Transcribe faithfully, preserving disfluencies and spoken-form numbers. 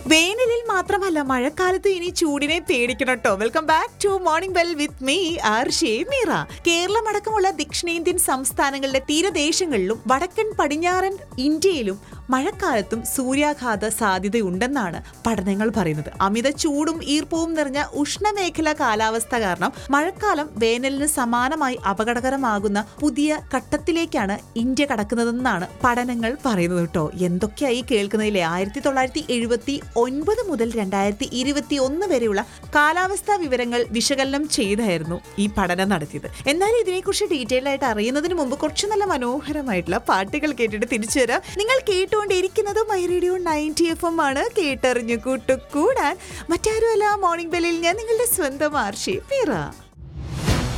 വേനലിൽ മാത്രമല്ല മഴക്കാലത്ത് ഇനി ചൂടിനെ പേടിക്കണം കേട്ടോ. Welcome back to morning bell with me ആർഷേ Meera. കേരളമടക്കമുള്ള ദക്ഷിണേന്ത്യൻ സംസ്ഥാനങ്ങളുടെ തീരദേശങ്ങളിലും വടക്കൻ പടിഞ്ഞാറൻ ഇന്ത്യയിലും മഴക്കാലത്തും സൂര്യാഘാത സാധ്യതയുണ്ടെന്നാണ് പഠനങ്ങൾ പറയുന്നത്. അമിത ചൂടും ഈർപ്പവും നിറഞ്ഞ ഉഷ്ണമേഖലാ കാലാവസ്ഥ കാരണം മഴക്കാലം വേനലിന് സമാനമായി അപകടകരമാകുന്ന പുതിയ ഘട്ടത്തിലേക്കാണ് ഇന്ത്യ കടക്കുന്നതെന്നാണ് പഠനങ്ങൾ പറയുന്നത് കേട്ടോ. എന്തൊക്കെയായി കേൾക്കുന്നതിലെ ആയിരത്തി തൊള്ളായിരത്തി എഴുപത്തി ഒൻപത് മുതൽ രണ്ടായിരത്തി ഇരുപത്തി ഒന്ന് വരെയുള്ള കാലാവസ്ഥാ വിവരങ്ങൾ വിശകലനം ചെയ്തായിരുന്നു ഈ പഠനം നടത്തിയത്. എന്നാൽ ഇതിനെക്കുറിച്ച് ഡീറ്റെയിൽ ആയിട്ട് അറിയുന്നതിന് മുമ്പ് കുറച്ച് നല്ല മനോഹരമായിട്ടുള്ള പാട്ടുകൾ കേട്ടിട്ട് തിരിച്ചു വരാം. നിങ്ങൾ കേട്ടുകൊണ്ടിരിക്കുന്നത് my radio ninety F M ആണ്. കേട്ടറിഞ്ഞു കൂട്ടുകൂടാൻ മറ്റാരുമല്ല, മോർണിംഗ് ബെല്ലിൽ ഞാൻ നിങ്ങളുടെ സ്വന്തം ആർഷേ മീറ.